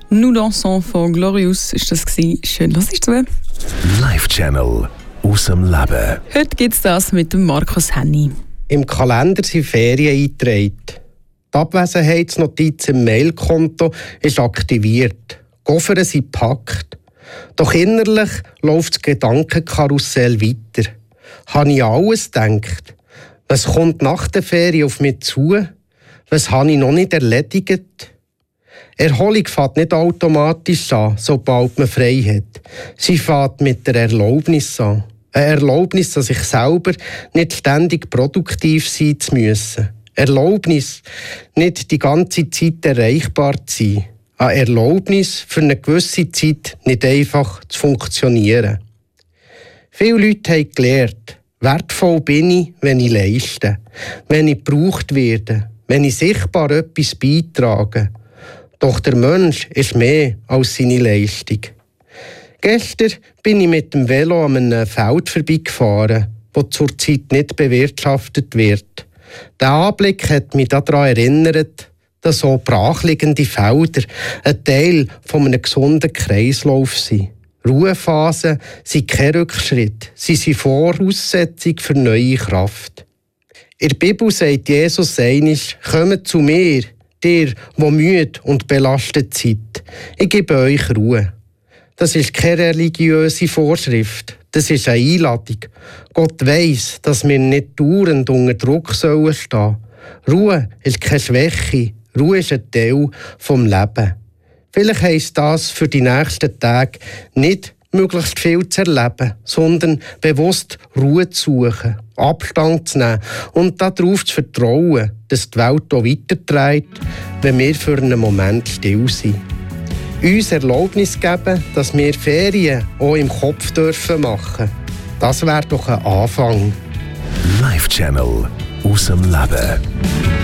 «Nous dansons» von Glorious ist das gewesen. Schön, dass ich zu. Live-Channel aus dem Leben. Heute gibt es das mit dem Markus Henny. Im Kalender sind Ferien eingetragen. Die Abwesenheitsnotiz im Mailkonto ist aktiviert. Die Koffer sind gepackt. Doch innerlich läuft das Gedankenkarussell weiter. Habe ich alles gedacht? Was kommt nach der Ferien auf mich zu? Was habe ich noch nicht erledigt? Erholung fängt nicht automatisch an, sobald man frei hat. Sie fängt mit der Erlaubnis an. Eine Erlaubnis, dass ich selber nicht ständig produktiv sein zu müssen. Erlaubnis, nicht die ganze Zeit erreichbar zu sein. Eine Erlaubnis, für eine gewisse Zeit nicht einfach zu funktionieren. Viele Leute haben gelernt, wertvoll bin ich, wenn ich leiste, wenn ich gebraucht werde, wenn ich sichtbar etwas beitrage. Doch der Mensch ist mehr als seine Leistung. Gestern bin ich mit dem Velo an einem Feld vorbeigefahren, das zurzeit nicht bewirtschaftet wird. Der Anblick hat mich daran erinnert, dass so brachliegende Felder ein Teil von einem gesunden Kreislauf sind. Ruhephasen sind kein Rückschritt, sie sind Voraussetzung für neue Kraft. In der Bibel sagt Jesus einmal: «Kommt zu mir, ihr, die müde und belastet seid. Ich gebe euch Ruhe.» Das ist keine religiöse Vorschrift, das ist eine Einladung. Gott weiss, dass wir nicht dauernd unter Druck stehen sollen. Ruhe ist keine Schwäche, Ruhe ist ein Teil vom Leben. Vielleicht heisst das für die nächsten Tage nicht, möglichst viel zu erleben, sondern bewusst Ruhe zu suchen, Abstand zu nehmen und darauf zu vertrauen, dass die Welt auch weiterträgt, wenn wir für einen Moment still sind. Uns Erlaubnis geben, dass wir Ferien auch im Kopf dürfen machen. Das wäre doch ein Anfang. Live-Channel aus dem Leben.